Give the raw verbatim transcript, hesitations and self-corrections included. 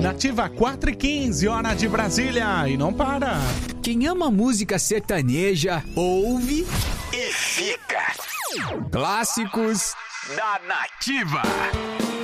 Nativa quatro e quinze, hora de Brasília, e não para. Quem ama música sertaneja, ouve e fica. Clássicos da Nativa.